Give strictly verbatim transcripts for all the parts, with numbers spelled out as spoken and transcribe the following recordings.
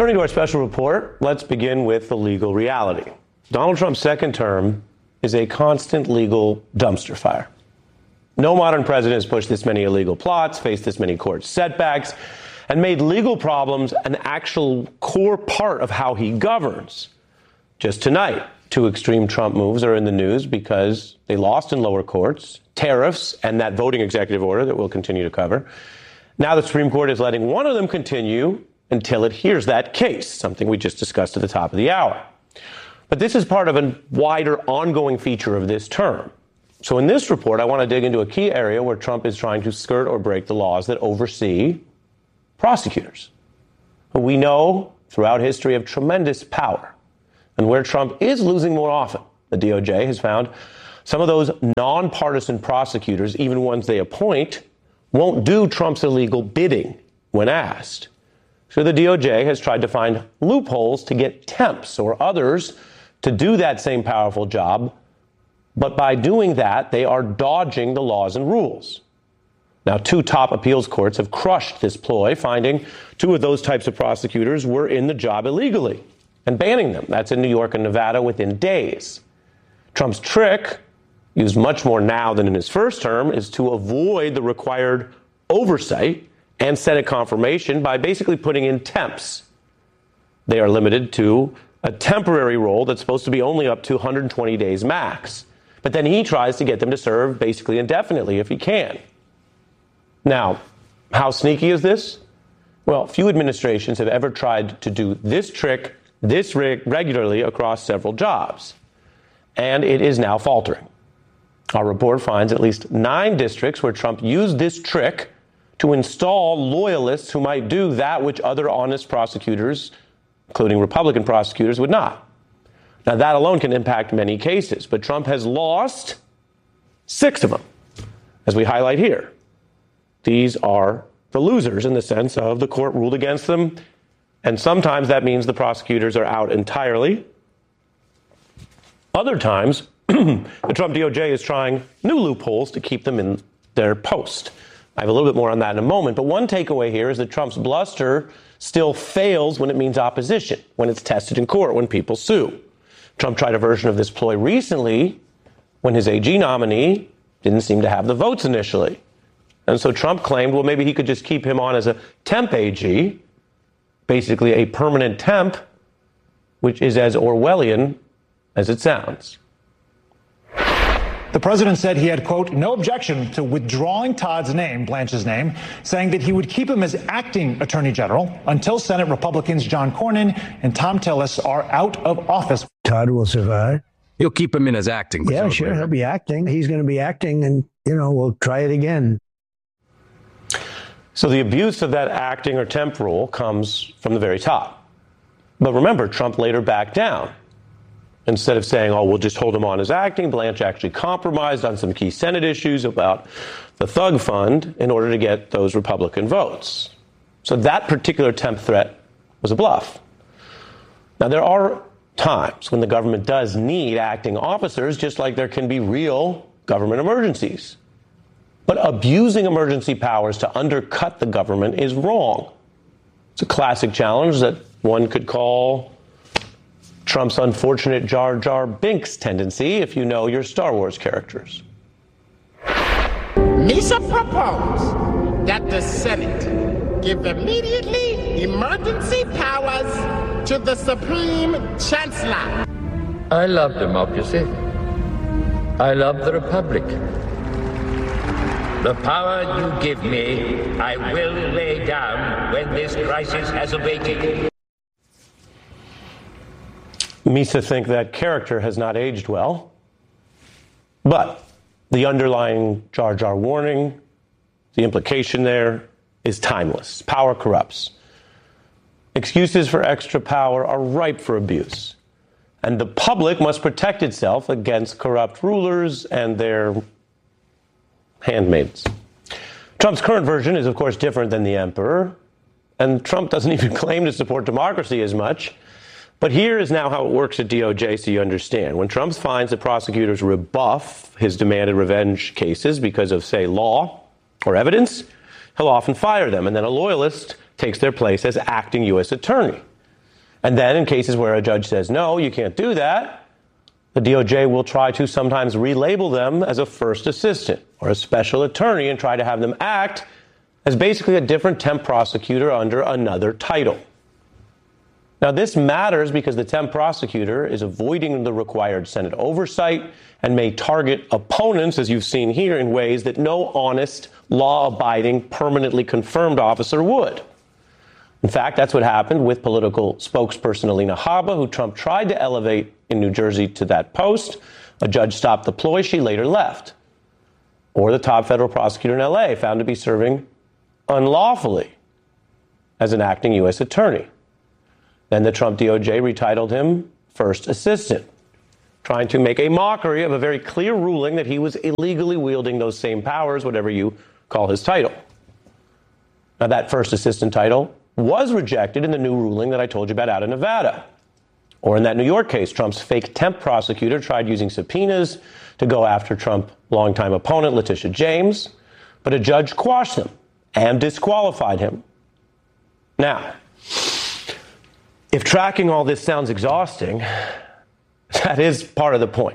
Turning to our special report, let's begin with the legal reality. Donald Trump's second term is a constant legal dumpster fire. No modern president has pushed this many illegal plots, faced this many court setbacks, and made legal problems an actual core part of how he governs. Just tonight, two extreme Trump moves are in the news because they lost in lower courts, tariffs, and that voting executive order that we'll continue to cover. Now the Supreme Court is letting one of them continue until it hears that case, something we just discussed at the top of the hour. But this is part of a wider ongoing feature of this term. So in this report, I want to dig into a key area where Trump is trying to skirt or break the laws that oversee prosecutors, who we know throughout history have tremendous power, and where Trump is losing more often. The D O J has found some of those nonpartisan prosecutors, even ones they appoint, won't do Trump's illegal bidding when asked. So the D O J has tried to find loopholes to get temps or others to do that same powerful job, but by doing that, they are dodging the laws and rules. Now, two top appeals courts have crushed this ploy, finding two of those types of prosecutors were in the job illegally and banning them. That's in New York and Nevada within days. Trump's trick, used much more now than in his first term, is to avoid the required oversight and Senate confirmation by basically putting in temps. They are limited to a temporary role that's supposed to be only up to one hundred twenty days max. But then he tries to get them to serve basically indefinitely if he can. Now, how sneaky is this? Well, few administrations have ever tried to do this trick this re- regularly across several jobs. And it is now faltering. Our report finds at least nine districts where Trump used this trick to install loyalists who might do that which other honest prosecutors, including Republican prosecutors, would not. Now, that alone can impact many cases, but Trump has lost six of them, as we highlight here. These are the losers in the sense of the court ruled against them, and sometimes that means the prosecutors are out entirely. Other times, the Trump D O J is trying new loopholes to keep them in their post. I have a little bit more on that in a moment, but one takeaway here is that Trump's bluster still fails when it means opposition, when it's tested in court, when people sue. Trump tried a version of this ploy recently when his A G nominee didn't seem to have the votes initially. And so Trump claimed, well, maybe he could just keep him on as a temp A G, basically a permanent temp, which is as Orwellian as it sounds. The president said he had, quote, no objection to withdrawing Todd's name, Blanche's name, saying that he would keep him as acting attorney general until Senate Republicans John Cornyn and Thom Tillis are out of office. Todd will survive. You'll keep him in as acting. Yeah, sure. He'll be acting. He's going to be acting, and, you know, we'll try it again. So the abuse of that acting or temp rule comes from the very top. But remember, Trump later backed down. Instead of saying, oh, we'll just hold him on as acting, Blanche actually compromised on some key Senate issues about the Thug Fund in order to get those Republican votes. So that particular temp threat was a bluff. Now, there are times when the government does need acting officers, just like there can be real government emergencies. But abusing emergency powers to undercut the government is wrong. It's a classic challenge that one could call Trump's unfortunate Jar Jar Binks tendency, if you know your Star Wars characters. Misa proposed that the Senate give immediately emergency powers to the Supreme Chancellor. I love democracy. I love the Republic. The power you give me, I will lay down when this crisis has abated. Misa think that character has not aged well, but the underlying Jar Jar warning, the implication there is timeless. Power corrupts. Excuses for extra power are ripe for abuse, and the public must protect itself against corrupt rulers and their handmaids. Trump's current version is, of course, different than the emperor, and Trump doesn't even claim to support democracy as much. But here is now how it works at D O J so you understand. When Trump finds that prosecutors rebuff his demanded revenge cases because of, say, law or evidence, he'll often fire them, and then a loyalist takes their place as acting U S attorney. And then in cases where a judge says, no, you can't do that, the D O J will try to sometimes relabel them as a first assistant or a special attorney and try to have them act as basically a different temp prosecutor under another title. Now, this matters because the temp prosecutor is avoiding the required Senate oversight and may target opponents, as you've seen here, in ways that no honest, law-abiding, permanently confirmed officer would. In fact, that's what happened with political spokesperson Alina Habba, who Trump tried to elevate in New Jersey to that post. A judge stopped the ploy. She later left. Or the top federal prosecutor in L A, found to be serving unlawfully as an acting U S attorney. Then the Trump D O J retitled him first assistant, trying to make a mockery of a very clear ruling that he was illegally wielding those same powers, whatever you call his title. Now, that first assistant title was rejected in the new ruling that I told you about out in Nevada. Or in that New York case, Trump's fake temp prosecutor tried using subpoenas to go after Trump longtime opponent Letitia James, but a judge quashed them and disqualified him. Now, if tracking all this sounds exhausting, that is part of the point.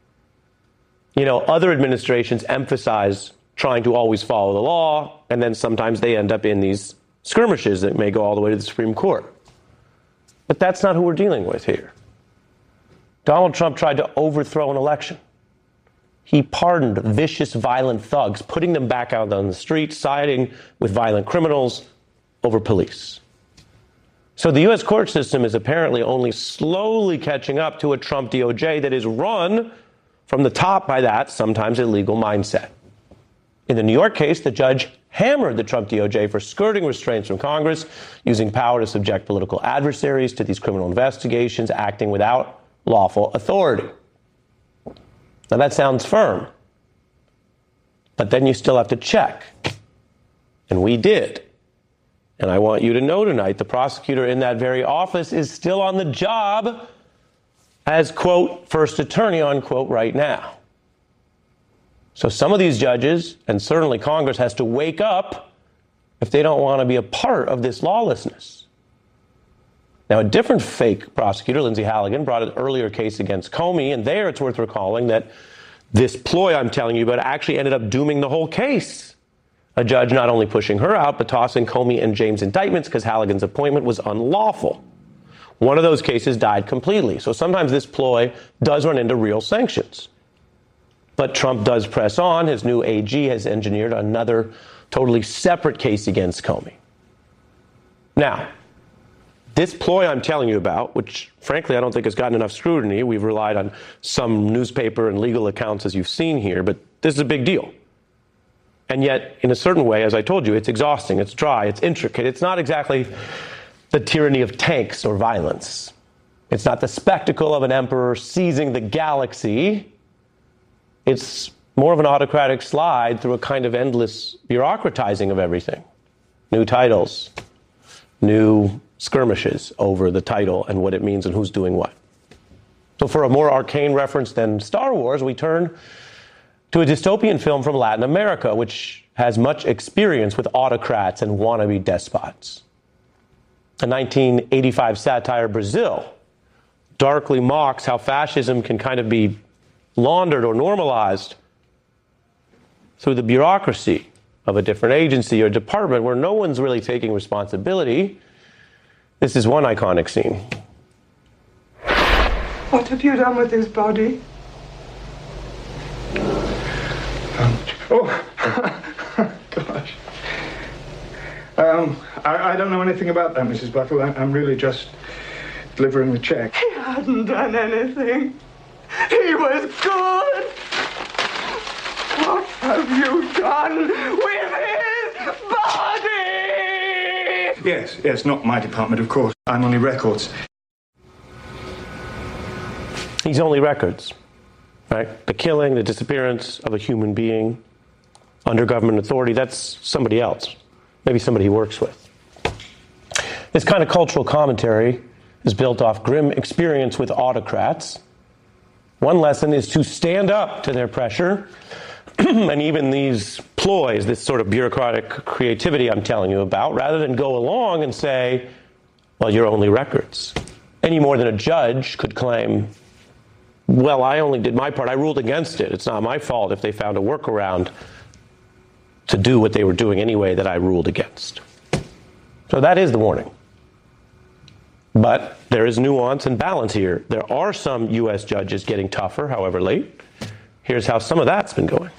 You know, other administrations emphasize trying to always follow the law, and then sometimes they end up in these skirmishes that may go all the way to the Supreme Court. But that's not who we're dealing with here. Donald Trump tried to overthrow an election. He pardoned vicious, violent thugs, putting them back out on the street, siding with violent criminals over police. So the U S court system is apparently only slowly catching up to a Trump D O J that is run from the top by that sometimes illegal mindset. In the New York case, the judge hammered the Trump D O J for skirting restraints from Congress, using power to subject political adversaries to these criminal investigations, acting without lawful authority. Now, that sounds firm, but then you still have to check. And we did. And I want you to know tonight, the prosecutor in that very office is still on the job as, quote, first attorney, unquote, right now. So some of these judges, and certainly Congress, has to wake up if they don't want to be a part of this lawlessness. Now, a different fake prosecutor, Lindsay Halligan, brought an earlier case against Comey, and there it's worth recalling that this ploy I'm telling you about actually ended up dooming the whole case. A judge not only pushing her out, but tossing Comey and James indictments because Halligan's appointment was unlawful. One of those cases died completely. So sometimes this ploy does run into real sanctions. But Trump does press on. His new A G has engineered another totally separate case against Comey. Now, this ploy I'm telling you about, which frankly I don't think has gotten enough scrutiny, we've relied on some newspaper and legal accounts as you've seen here, but this is a big deal. And yet, in a certain way, as I told you, it's exhausting, it's dry, it's intricate. It's not exactly the tyranny of tanks or violence. It's not the spectacle of an emperor seizing the galaxy. It's more of an autocratic slide through a kind of endless bureaucratizing of everything. New titles, new skirmishes over the title and what it means and who's doing what. So for a more arcane reference than Star Wars, we turn to a dystopian film from Latin America, which has much experience with autocrats and wannabe despots. A nineteen eighty-five satire, Brazil, darkly mocks how fascism can kind of be laundered or normalized through the bureaucracy of a different agency or department where no one's really taking responsibility. This is one iconic scene. What have you done with his body? Um, oh, gosh. Um, I, I don't know anything about that, Missus Butler. I, I'm really just delivering the check. He hadn't done anything. He was good. What have you done with his body? Yes, yes, not my department, of course. I'm only records. He's only records, right? The killing, the disappearance of a human being under government authority, that's somebody else, maybe somebody he works with. This kind of cultural commentary is built off grim experience with autocrats. One lesson is to stand up to their pressure and even these ploys, this sort of bureaucratic creativity I'm telling you about, rather than go along and say, well, you're only records. any more than a judge could claim, well, I only did my part. I ruled against it. It's not my fault if they found a workaround to do what they were doing anyway that I ruled against. So that is the warning. But there is nuance and balance here. There are some U S judges getting tougher, however late. Here's how some of that's been going.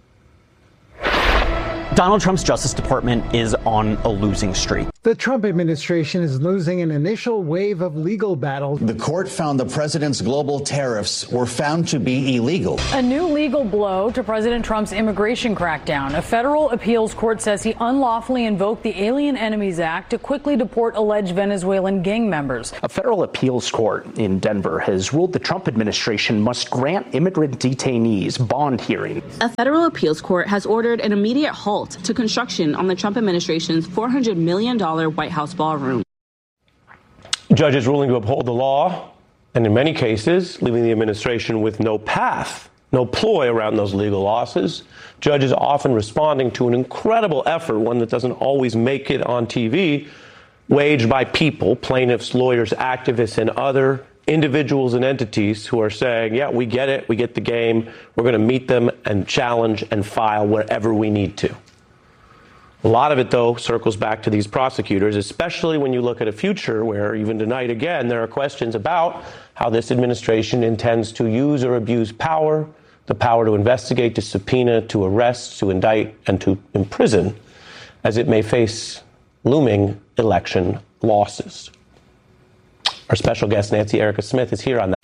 Donald Trump's Justice Department is on a losing streak. The Trump administration is losing an initial wave of legal battles. The court found the president's global tariffs were found to be illegal. A new legal blow to President Trump's immigration crackdown. A federal appeals court says he unlawfully invoked the Alien Enemies Act to quickly deport alleged Venezuelan gang members. A federal appeals court in Denver has ruled the Trump administration must grant immigrant detainees bond hearings. A federal appeals court has ordered an immediate halt to construction on the Trump administration's four hundred million dollars White House ballroom. Judges ruling to uphold the law, and in many cases, leaving the administration with no path, no ploy around those legal losses. Judges often responding to an incredible effort, one that doesn't always make it on T V, waged by people, plaintiffs, lawyers, activists, and other individuals and entities who are saying, yeah, we get it, we get the game, we're going to meet them and challenge and file wherever we need to. A lot of it, though, circles back to these prosecutors, especially when you look at a future where, even tonight again, there are questions about how this administration intends to use or abuse power, the power to investigate, to subpoena, to arrest, to indict, and to imprison, as it may face looming election losses. Our special guest, Nancy Erica Smith, is here on that.